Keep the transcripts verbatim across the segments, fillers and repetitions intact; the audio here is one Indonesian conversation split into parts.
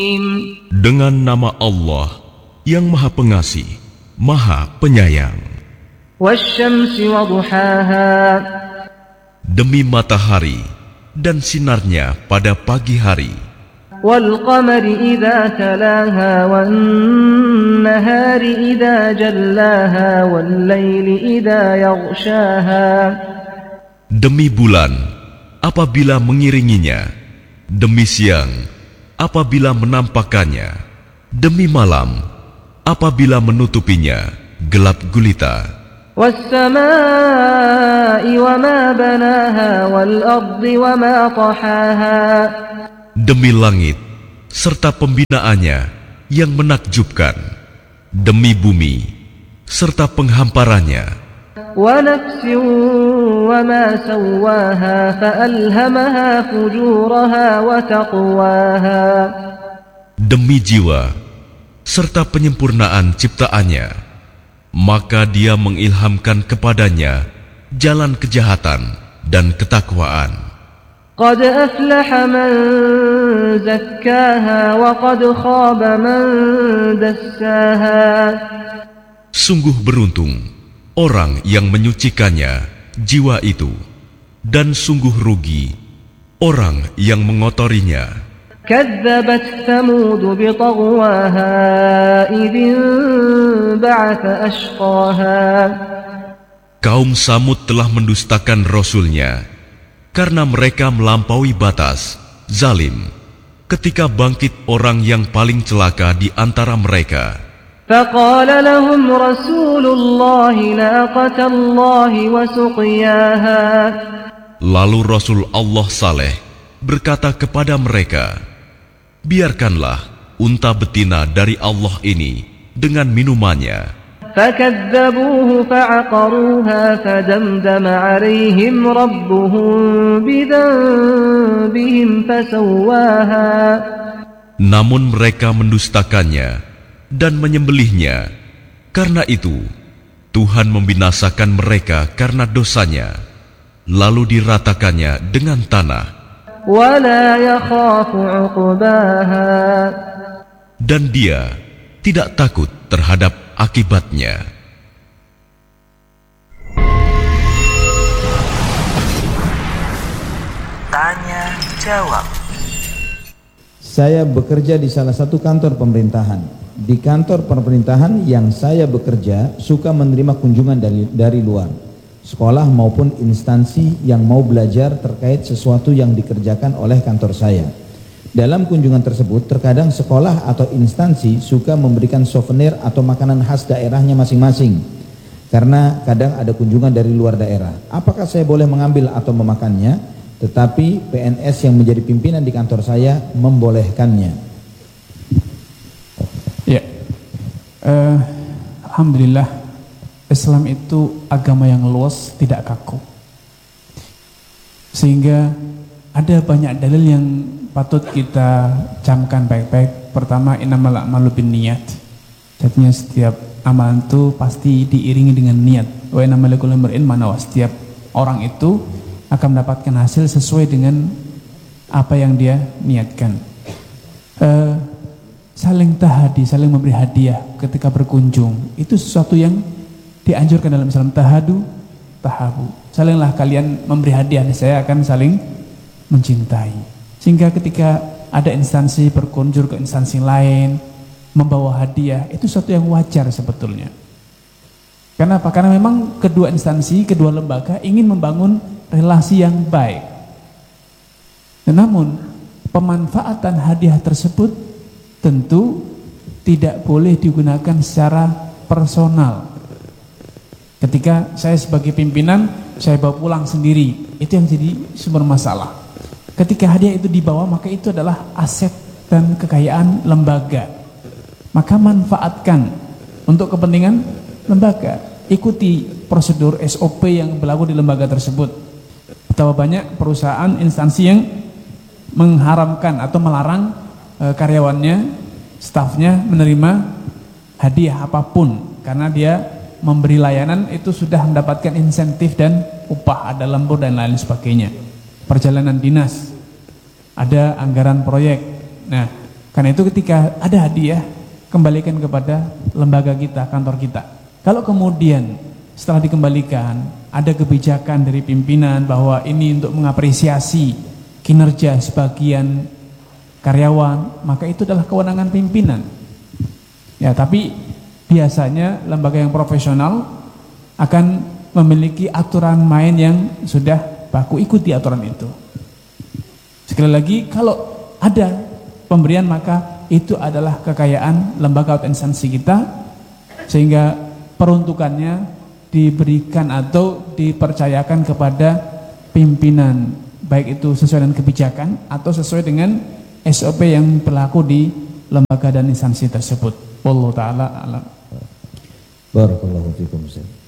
Dengan nama Allah yang Maha Pengasih, Maha Penyayang. Wasyamsi wa duhaha. Demi matahari dan sinarnya pada pagi hari. Wal qamari idza talaha wan nahari idza jallaha wal laili idza yaghshaha. Demi bulan apabila mengiringinya, demi siang apabila menampakkannya, demi malam apabila menutupinya gelap gulita. Was-samaa'i wa ma banaha wal ardi wa ma tahaha. Demi langit serta pembinaannya yang menakjubkan, demi bumi serta penghamparannya. Wa nafsin wa ma sawwaha fa'alhamaha fujuraha wa taqwaha. Demi jiwa serta penyempurnaan ciptaannya, maka dia mengilhamkan kepadanya jalan kejahatan dan ketakwaan. Qad aflaha man zakkaha wa qad khaba man dassaha. Sungguh beruntung orang yang menyucikannya, jiwa itu, dan sungguh rugi orang yang mengotorinya. Kadzabat Thamud bi taghwaha idin ba'atha ashqaha. Kaum Samud telah mendustakan Rasulnya karena mereka melampaui batas, zalim, ketika bangkit orang yang paling celaka di antara mereka. Faqala lahum Rasulullah naqata Allah wa suqiyaha. Lalu Rasul Allah Saleh berkata kepada mereka, biarkanlah unta betina dari Allah ini dengan minumannya. فكذبوه فعقروها فدمدم عليهم ربهم بذنبهم فسواها. Namun mereka mendustakannya dan menyembelihnya. Karena itu Tuhan membinasakan mereka karena dosanya, lalu diratakannya dengan tanah. ولا يخاف عقباها. Dan dia tidak takut terhadap akibatnya. Tanya jawab. Saya bekerja di salah satu kantor pemerintahan. Di kantor pemerintahan yang saya bekerja suka menerima kunjungan dari, dari luar, sekolah maupun instansi yang mau belajar terkait sesuatu yang dikerjakan oleh kantor saya. Dalam kunjungan tersebut, terkadang sekolah atau instansi suka memberikan souvenir atau makanan khas daerahnya masing-masing. Karena kadang ada kunjungan dari luar daerah. Apakah saya boleh mengambil atau memakannya? Tetapi P N S yang menjadi pimpinan di kantor saya membolehkannya. Ya, uh, Alhamdulillah Islam itu agama yang luas, tidak kaku. Sehingga ada banyak dalil yang patut kita camkan baik-baik. Pertama, innamal a'malu binniyat. Jadinya setiap amalan itu pasti diiringi dengan niat. Wa innamal likulli imri'in ma nawa. Setiap orang itu akan mendapatkan hasil sesuai dengan apa yang dia niatkan. Uh, saling tahadi, saling memberi hadiah ketika berkunjung, itu sesuatu yang dianjurkan dalam Islam. Tahadu, tahabu. Salinglah kalian memberi hadiah, saya akan saling mencintai. Sehingga ketika ada instansi berkunjung ke instansi lain membawa hadiah, itu sesuatu yang wajar sebetulnya. Kenapa? Karena memang kedua instansi, kedua lembaga ingin membangun relasi yang baik. Namun pemanfaatan hadiah tersebut tentu tidak boleh digunakan secara personal. Ketika saya sebagai pimpinan, saya bawa pulang sendiri, itu yang jadi sumber masalah. Ketika hadiah itu dibawa, maka itu adalah aset dan kekayaan lembaga. Maka manfaatkan untuk kepentingan lembaga. Ikuti prosedur S O P yang berlaku di lembaga tersebut. Betapa banyak perusahaan, instansi yang mengharamkan atau melarang e, karyawannya, stafnya menerima hadiah apapun. Karena dia memberi layanan itu sudah mendapatkan insentif dan upah, ada lembur dan lain sebagainya. Perjalanan dinas, ada anggaran proyek. Nah, Karena itu ketika ada hadiah, kembalikan kepada lembaga kita, kantor kita. Kalau kemudian setelah dikembalikan ada kebijakan dari pimpinan bahwa ini untuk mengapresiasi kinerja sebagian karyawan, maka itu adalah kewenangan pimpinan. Ya, tapi biasanya lembaga yang profesional akan memiliki aturan main yang sudah baku, ikuti aturan itu. Sekali lagi, kalau ada pemberian maka itu adalah kekayaan lembaga atau instansi kita, sehingga peruntukannya diberikan atau dipercayakan kepada pimpinan, baik itu sesuai dengan kebijakan atau sesuai dengan S O P yang berlaku di lembaga dan instansi tersebut. Wallahu ta'ala alam. Barakallahu fikum.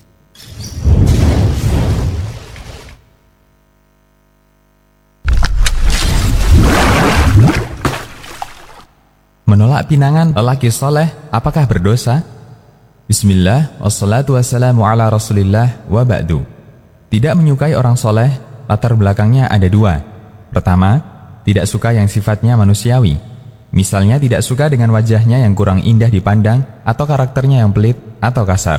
Menolak pinangan lelaki soleh apakah berdosa? Bismillah, wassalatu wassalamu ala rasulillah wa ba'du. Tidak menyukai orang soleh, latar belakangnya ada dua. Pertama, tidak suka yang sifatnya manusiawi. Misalnya tidak suka dengan wajahnya yang kurang indah dipandang atau karakternya yang pelit atau kasar.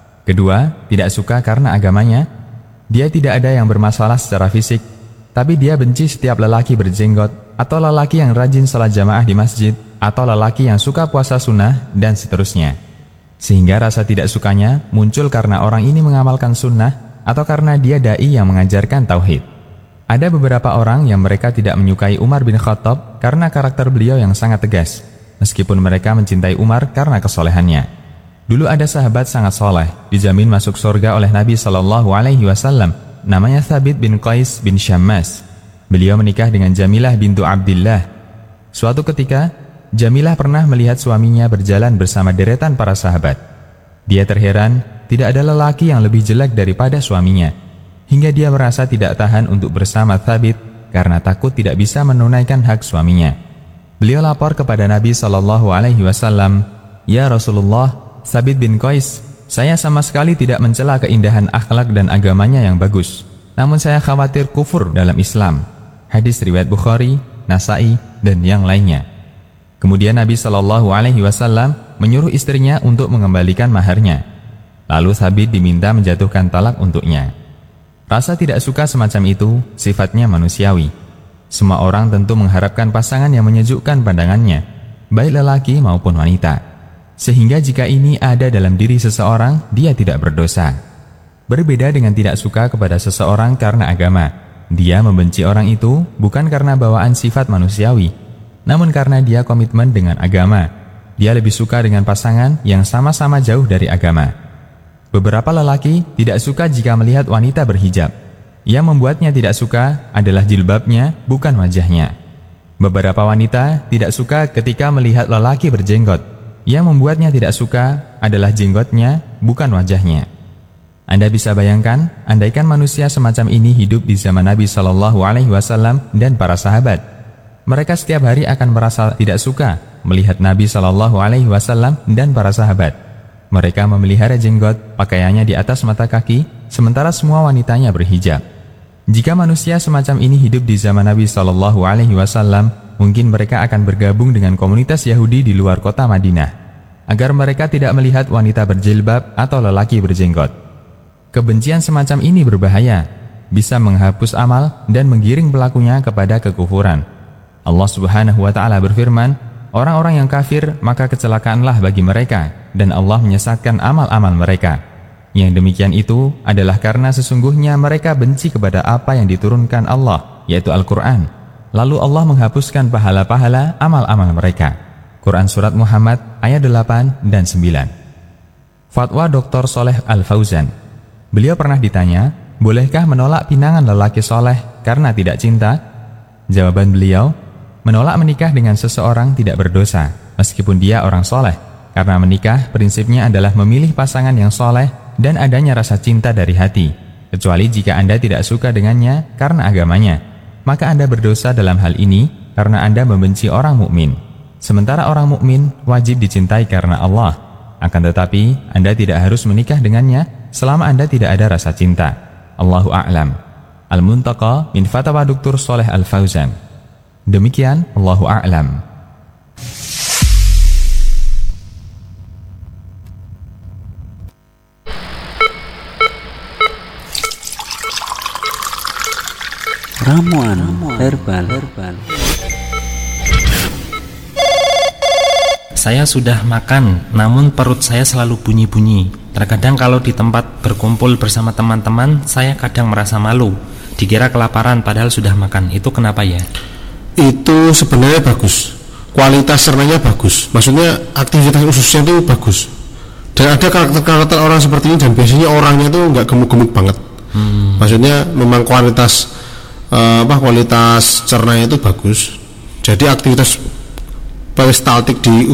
Kedua, tidak suka karena agamanya. Dia tidak ada yang bermasalah secara fisik, tapi dia benci setiap lelaki berjenggot atau lelaki yang rajin salat jamaah di masjid atau lelaki yang suka puasa sunnah dan seterusnya. Sehingga rasa tidak sukanya muncul karena orang ini mengamalkan sunnah atau karena dia dai yang mengajarkan tauhid. Ada beberapa orang yang mereka tidak menyukai Umar bin Khattab karena karakter beliau yang sangat tegas, meskipun mereka mencintai Umar karena kesolehannya. Dulu ada sahabat sangat soleh, dijamin masuk surga oleh Nabi Shallallahu Alaihi Wasallam, namanya Thabit bin Qais bin Syammas. Beliau menikah dengan Jamilah bintu Abdillah. Suatu ketika, Jamilah pernah melihat suaminya berjalan bersama deretan para sahabat. Dia terheran, tidak ada lelaki yang lebih jelek daripada suaminya, hingga dia merasa tidak tahan untuk bersama Thabit karena takut tidak bisa menunaikan hak suaminya. Beliau lapor kepada Nabi Shallallahu Alaihi Wasallam, "Ya Rasulullah, Thabit bin Qais, saya sama sekali tidak mencela keindahan akhlak dan agamanya yang bagus, namun saya khawatir kufur dalam Islam." Hadis riwayat Bukhari, Nasai, dan yang lainnya. Kemudian Nabi Shallallahu Alaihi Wasallam menyuruh istrinya untuk mengembalikan maharnya. Lalu Thabit diminta menjatuhkan talak untuknya. Rasa tidak suka semacam itu sifatnya manusiawi. Semua orang tentu mengharapkan pasangan yang menyejukkan pandangannya, baik lelaki maupun wanita. Sehingga jika ini ada dalam diri seseorang, dia tidak berdosa. Berbeda dengan tidak suka kepada seseorang karena agama. Dia membenci orang itu bukan karena bawaan sifat manusiawi, namun karena dia komitmen dengan agama. Dia lebih suka dengan pasangan yang sama-sama jauh dari agama. Beberapa lelaki tidak suka jika melihat wanita berhijab. Yang membuatnya tidak suka adalah jilbabnya, bukan wajahnya. Beberapa wanita tidak suka ketika melihat lelaki berjenggot. Yang membuatnya tidak suka adalah jenggotnya, bukan wajahnya. Anda bisa bayangkan, andaikan manusia semacam ini hidup di zaman Nabi Shallallahu Alaihi Wasallam dan para sahabat. Mereka setiap hari akan merasa tidak suka melihat Nabi Shallallahu Alaihi Wasallam dan para sahabat. Mereka memelihara jenggot, pakaiannya di atas mata kaki, sementara semua wanitanya berhijab. Jika manusia semacam ini hidup di zaman Nabi Shallallahu Alaihi Wasallam, mungkin mereka akan bergabung dengan komunitas Yahudi di luar kota Madinah, agar mereka tidak melihat wanita berjilbab atau lelaki berjenggot. Kebencian semacam ini berbahaya, bisa menghapus amal dan menggiring pelakunya kepada kekufuran. Allah Subhanahu wa Ta'ala berfirman, orang-orang yang kafir maka kecelakaanlah bagi mereka, dan Allah menyesatkan amal-amal mereka. Yang demikian itu adalah karena sesungguhnya mereka benci kepada apa yang diturunkan Allah, yaitu Al-Quran. Lalu Allah menghapuskan pahala-pahala amal-amal mereka. Quran Surat Muhammad ayat delapan dan sembilan. Fatwa Doktor Soleh Al-Fauzan. Beliau pernah ditanya, bolehkah menolak pinangan lelaki soleh karena tidak cinta? Jawaban beliau, menolak menikah dengan seseorang tidak berdosa, meskipun dia orang soleh, karena menikah prinsipnya adalah memilih pasangan yang soleh dan adanya rasa cinta dari hati, kecuali jika Anda tidak suka dengannya karena agamanya, maka Anda berdosa dalam hal ini karena Anda membenci orang mukmin. Sementara orang mukmin wajib dicintai karena Allah, akan tetapi Anda tidak harus menikah dengannya selama Anda tidak ada rasa cinta. Allahu a'lam. Al-Muntaqa min Fatwa Doktor Soleh Al-Fauzan. Demikian, Allahu a'lam. Ramuan herbal. herbal. Saya sudah makan, namun perut saya selalu bunyi-bunyi. Terkadang kalau di tempat berkumpul bersama teman-teman, saya kadang merasa malu. Dikira kelaparan padahal sudah makan. Itu kenapa ya? Itu sebenarnya bagus. Kualitas cernanya bagus. Maksudnya aktivitas ususnya itu bagus. Dan ada karakter-karakter orang seperti ini, dan biasanya orangnya tuh nggak gemuk-gemuk banget. Hmm. Maksudnya memang kualitas uh, apa kualitas cernanya itu bagus. Jadi aktivitas peristaltik di